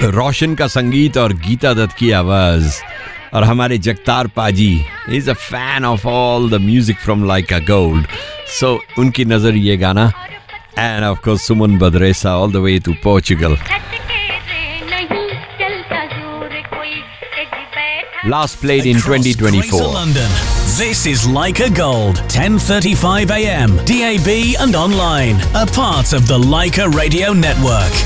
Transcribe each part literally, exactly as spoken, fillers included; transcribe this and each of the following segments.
रोशन का संगीत और गीता दत्त की आवाज और हमारे जगतार पाजी is a fan of all the music from Lyca gold. सो उनकी नजर ये गाना end of course Suman बद्रेसा all the way to Portugal. Last played in twenty twenty-four. London. This is Leica Gold, ten thirty-five a m, D A B and online, a part of the Leica Radio Network.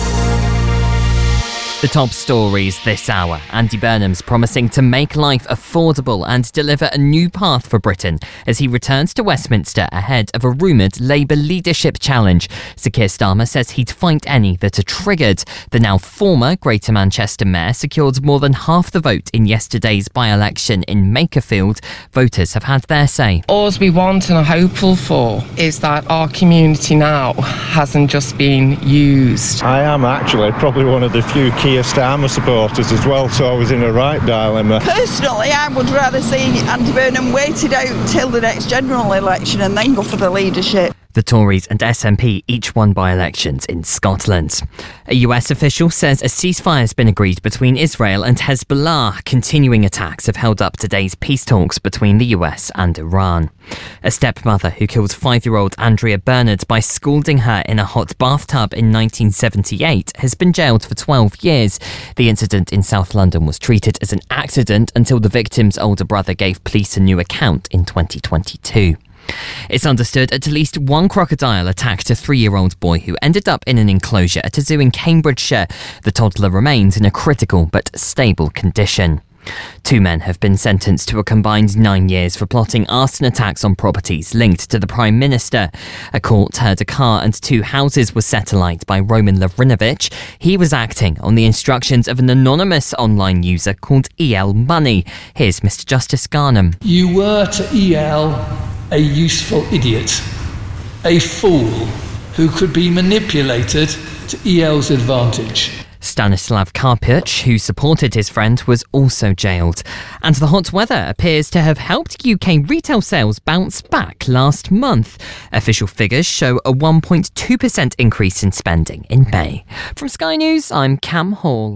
The top stories this hour. Andy Burnham's promising to make life affordable and deliver a new path for Britain as he returns to Westminster ahead of a rumoured Labour leadership challenge. Sir Keir Starmer says he'd fight any that are triggered. The now former Greater Manchester Mayor secured more than half the vote in yesterday's by-election in Makerfield. Voters have had their say. All we want and are hopeful for is that our community now hasn't just been used. I am actually probably one of the few Keir Starmer supporters as well, so I was in a right dilemma. Personally, I would rather see Andy Burnham waited out till the next general election and then go for the leadership. The Tories and S N P each won by-elections in Scotland. A U S official says a ceasefire has been agreed between Israel and Hezbollah. Continuing attacks have held up today's peace talks between the U S and Iran. A stepmother who killed five-year-old Andrea Bernard by scalding her in a hot bathtub in nineteen seventy-eight has been jailed for twelve years. The incident in South London was treated as an accident until the victim's older brother gave police a new account in twenty twenty-two. It's understood at least one crocodile attacked a three-year-old boy who ended up in an enclosure at a zoo in Cambridgeshire. The toddler remains in a critical but stable condition. Two men have been sentenced to a combined nine years for plotting arson attacks on properties linked to the Prime Minister. A court heard a car and two houses were set alight by Roman Lavrinovich. He was acting on the instructions of an anonymous online user called E L Money. Here's Mister Justice Garnham. You were to E L a useful idiot, a fool who could be manipulated to E L's advantage. Stanislav Karpych, who supported his friend, was also jailed. And the hot weather appears to have helped U K retail sales bounce back last month. Official figures show a one point two percent increase in spending in May. From Sky News, I'm Cam Hall.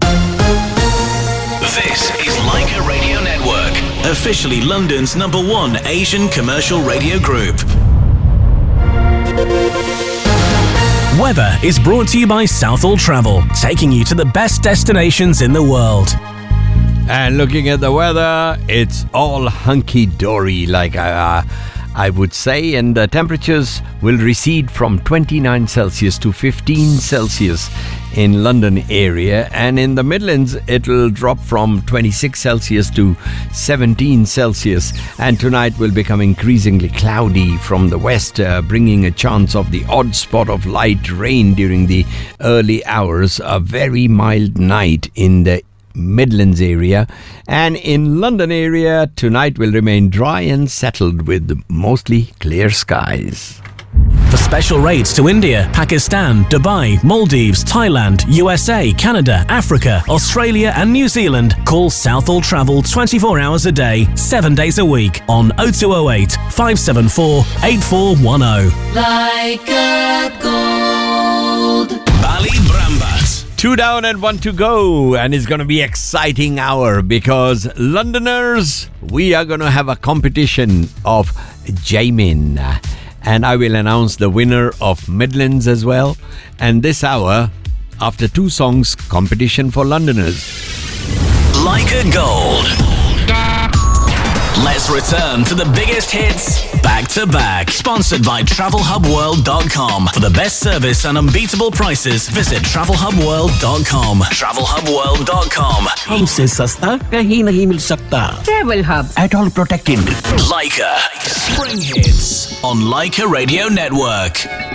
This is Leica Radio Network, officially London's number one Asian commercial radio group. Weather is brought to you by Southall Travel, taking you to the best destinations in the world. And looking at the weather, it's all hunky-dory, like uh, I would say, and the temperatures will recede from twenty-nine Celsius to fifteen Celsius in London area, and in the Midlands it'll drop from twenty-six Celsius to seventeen Celsius, and tonight will become increasingly cloudy from the west, uh, bringing a chance of the odd spot of light rain during the early hours. A very mild night in the Midlands area, and in London area tonight will remain dry and settled with mostly clear skies. For special rates to India, Pakistan, Dubai, Maldives, Thailand, U S A, Canada, Africa, Australia and New Zealand, call Southall Travel twenty-four hours a day, seven days a week on oh two oh eight, five seven four, eight four one oh. Leica Gold. Ballybrambat. Two down and one to go, and it's going to be exciting hour because Londoners, we are going to have a competition of Jamin, and I will announce the winner of Midlands as well. And this hour, after two songs, competition for Londoners. Leica Gold. Let's return to the biggest hits back to back. Sponsored by travel hub world dot com. For the best service and unbeatable prices, visit travel hub world dot com. travel hub world dot com. हमसे सस्ता कहीं नहीं मिल सकता. Travel Hub. At all protected. Leica. Spring hits on Leica Radio Network.